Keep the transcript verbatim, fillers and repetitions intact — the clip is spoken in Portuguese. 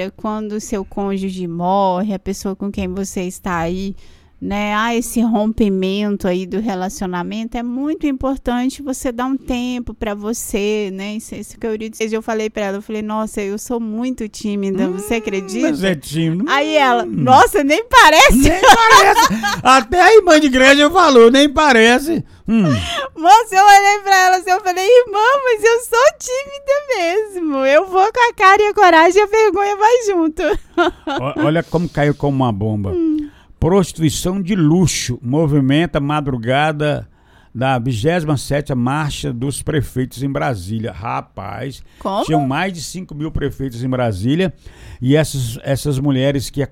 quando o seu cônjuge morre, a pessoa com quem você está aí, né, há esse rompimento aí do relacionamento, é muito importante você dar um tempo para você, né? Isso, isso que eu disse, eu falei para ela, eu falei, nossa, eu sou muito tímida, hum, você acredita? Mas é tímido. Aí ela, nossa, nem parece. Nem parece. Até a irmã de igreja falou, nem parece. Hum. Moça, eu olhei pra ela assim, eu falei, irmã, mas eu sou tímida mesmo. Eu vou com a cara e a coragem e a vergonha vai junto. Olha como caiu como uma bomba. Hum. Prostituição de luxo movimenta a madrugada da vigésima sétima Marcha dos Prefeitos em Brasília. Rapaz, como? Tinham mais de cinco mil prefeitos em Brasília e essas, essas mulheres que